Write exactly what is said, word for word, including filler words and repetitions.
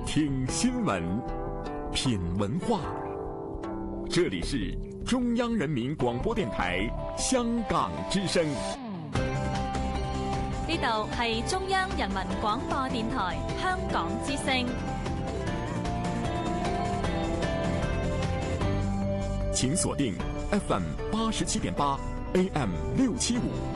听新闻，品文化。这里是中央人民广播電台香港之聲。 呢度係中央人民廣播電台香港之聲。 請鎖定 F M 八十七點八 A M 六七五。